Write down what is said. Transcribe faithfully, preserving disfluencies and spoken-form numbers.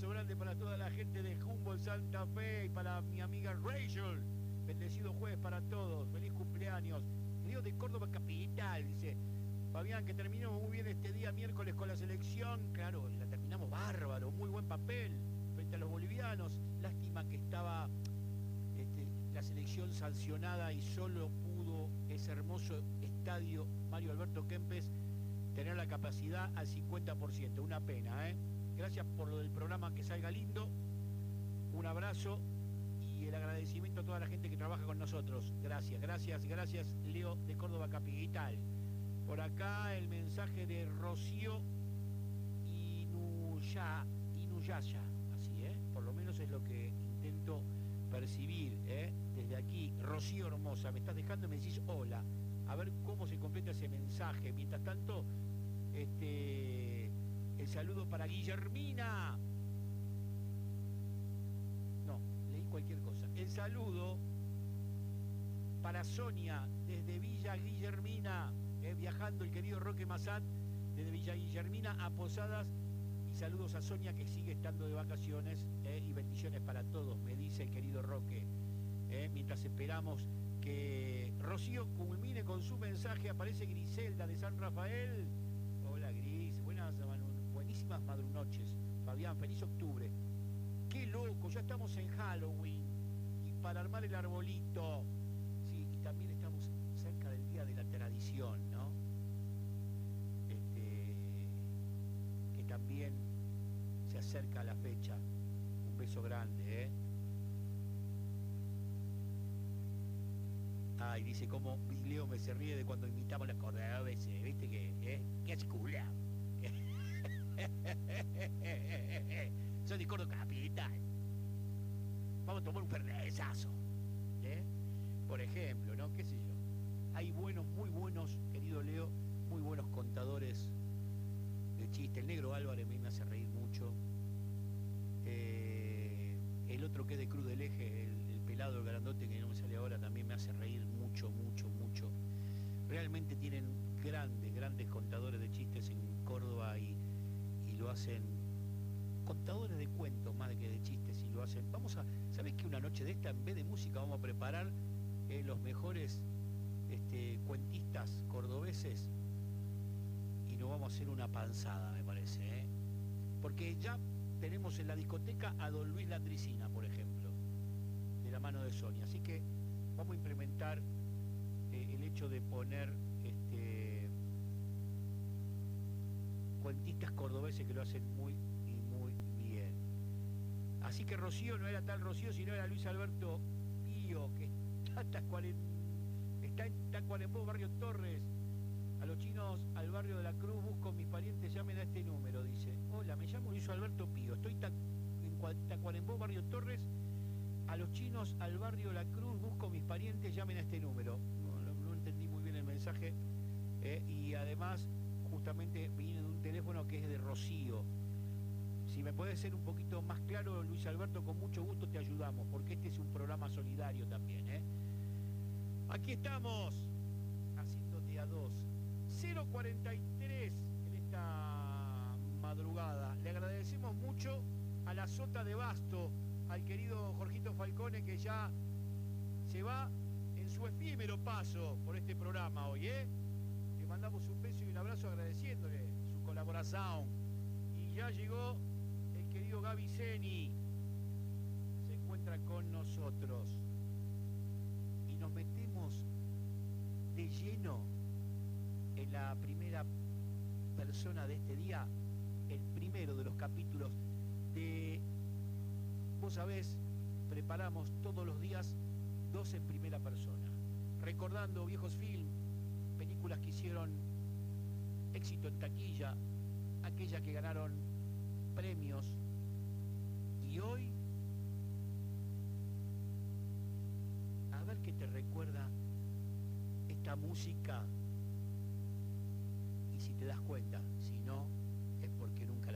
abrazo grande para toda la gente de Humboldt, Santa Fe, y para mi amiga Rachel. Bendecido jueves para todos. Feliz cumpleaños. Río de Córdoba capital, dice Fabián, que terminamos muy bien este día miércoles con la selección. Claro, la terminamos bárbaro, muy buen papel frente a los bolivianos. Lástima que estaba este, la selección sancionada y solo pudo ese hermoso estadio Mario Alberto Kempes tener la capacidad al cincuenta por ciento. Una pena, ¿eh? Gracias por lo del programa, que salga lindo. Un abrazo y el agradecimiento a toda la gente que trabaja con nosotros. Gracias, gracias, gracias, Leo de Córdoba capital. Por acá el mensaje de Rocío Inuya, Inuyaya, así, ¿eh? Por lo menos es lo que intento percibir, ¿eh? Desde aquí. Rocío hermosa, me estás dejando y me decís hola. A ver cómo se completa ese mensaje. Mientras tanto, este, el saludo para Guillermina. No, leí cualquier cosa. El saludo para Sonia desde Villa Guillermina, eh, viajando el querido Roque Massat desde Villa Guillermina a Posadas. Y saludos a Sonia, que sigue estando de vacaciones, eh, y bendiciones para todos, me dice el querido Roque. Eh, mientras esperamos que Rocío culmine con su mensaje, aparece Griselda de San Rafael. Hola Gris, buenas, buenísimas madrunoches. Fabián, feliz octubre. Qué loco, ya estamos en Halloween y para armar el arbolito. Sí, y también estamos cerca del día de la tradición, ¿no? Este, que también se acerca a la fecha. Un beso grande, ¿eh? Ay, dice cómo Leo me se ríe de cuando imitamos los cordobeses, ¿viste que? ¿Eh? ¿Qué es cula? Soy de Córdoba capital. Vamos a tomar un fernesazo, ¿eh? Por ejemplo, ¿no? ¿Qué sé yo? Hay buenos, muy buenos, querido Leo, muy buenos contadores de chiste. El negro Álvarez a mí me hace reír mucho. Eh, el otro que es de Cruz del Eje, el, el pelado, el grandote, que no me sale ahora, también me hace reír mucho, mucho, mucho. Realmente tienen grandes, grandes contadores de chistes en Córdoba y, y lo hacen, contadores de cuentos más de que de chistes, y lo hacen. Vamos a, ¿sabés qué? Una noche de esta, en vez de música, vamos a preparar eh, los mejores este, cuentistas cordobeses y nos vamos a hacer una panzada, me parece, ¿eh? Porque ya tenemos en la discoteca a Don Luis Landricina, por ejemplo, de la mano de Sonia. Así que vamos a implementar eh, el hecho de poner este, cuentistas cordobeses que lo hacen muy y muy bien. Así que Rocío no era tal Rocío, sino era Luis Alberto Pío, que está, está en Tacuarembó, Barrio Torres. A los chinos al barrio de la Cruz, busco mis parientes, llamen a este número, dice. Hola, me llamo Luis Alberto Pío, estoy en Tacuarembó, Barrio Torres. A los chinos al barrio de la Cruz, busco mis parientes, llamen a este número. No, no, no entendí muy bien el mensaje. Eh, y además, justamente viene de un teléfono que es de Rocío. Si me puede ser un poquito más claro, Luis Alberto, con mucho gusto te ayudamos, porque este es un programa solidario también, ¿eh? Aquí estamos, haciendo día dos. cero cuarenta y tres en esta madrugada. Le agradecemos mucho a la Sota de Basto, al querido Jorgito Falcone, que ya se va en su efímero paso por este programa hoy, ¿eh? Le mandamos un beso y un abrazo agradeciéndole su colaboración. Y ya llegó el querido Gaby Zeni, se encuentra con nosotros. Y nos metemos de lleno en la primera persona de este día, el primero de los capítulos de, vos sabés, preparamos todos los días dos en primera persona, recordando viejos films, películas que hicieron éxito en taquilla, aquellas que ganaron premios, y hoy, a ver qué te recuerda esta música. Y si te das cuenta, si no, es porque nunca la